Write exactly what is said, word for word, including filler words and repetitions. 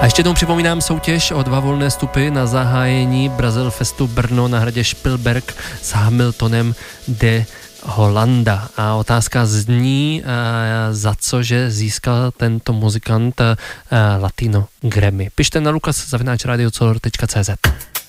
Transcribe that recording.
A ještě jednou připomínám soutěž o dva volné vstupy na zahájení Brazilfestu Brno na hradě Spielberg s Hamiltonem de Holanda. A otázka zní, za co, že získal tento muzikant Latino Grammy. Pište na lukas zavináč radio color tečka cé zet.